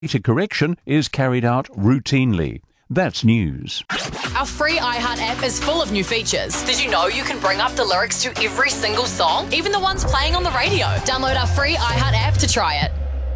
data correction is carried out routinely. That's news. Our free iHeart app is full of new features. Did you know you can bring up the lyrics to every single song, even the ones playing on the radio? Download our free iHeart app to try it.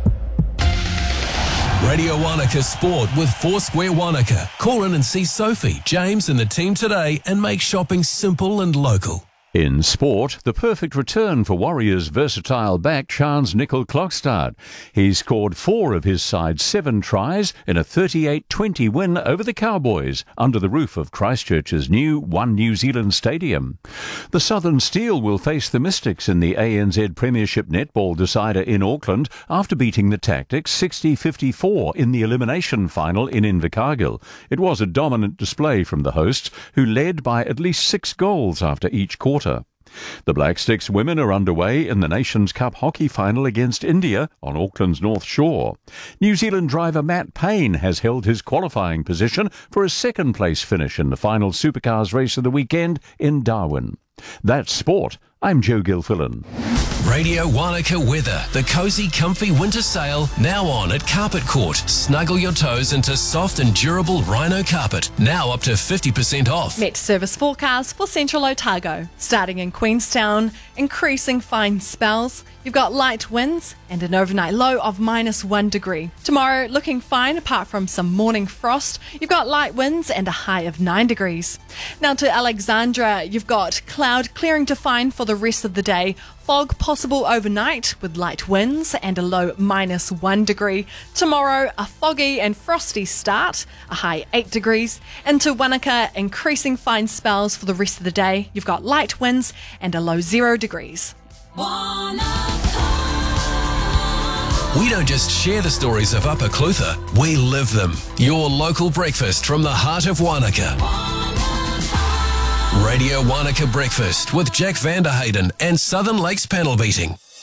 Radio Wanaka Sport with Foursquare Wanaka. Call in and see Sophie, James and the team today and make shopping simple and local. In sport, the perfect return for Warriors' versatile back Chance Nicol-Klokstad. He scored 4 of his side's 7 tries in a 38-20 win over the Cowboys under the roof of Christchurch's new One New Zealand Stadium. The Southern Steel will face the Mystics in the ANZ Premiership Netball decider in Auckland after beating the Tactics 60-54 in the elimination final in Invercargill. It was a dominant display from the hosts, who led by at least 6 goals after each quarter. The Black Sticks women are underway in the Nations Cup hockey final against India on Auckland's North Shore. New Zealand driver Matt Payne has held his qualifying position for a second-place finish in the final supercars race of the weekend in Darwin. That's sport. I'm Joe Gilfillan. Radio Wanaka weather. The cosy, comfy winter sale now on at Carpet Court. Snuggle your toes into soft and durable rhino carpet. Now up to 50% off. Met service forecast for Central Otago. Starting in Queenstown, increasing fine spells. You've got light winds and an overnight low of -1 degree. Tomorrow, looking fine apart from some morning frost. You've got light winds and a high of 9 degrees. Now to Alexandra, you've got cloud clearing to fine for the rest of the day. Fog possible overnight with light winds and a low -1 degree. Tomorrow, a foggy and frosty start, a high 8 degrees. Into Wanaka, increasing fine spells for the rest of the day. You've got light winds and a low 0 degrees. We don't just share the stories of Upper Clutha, we live them. Your local breakfast from the heart of Wanaka. Radio Wanaka Breakfast with Jack Vanderhayden and Southern Lakes Panel Beating.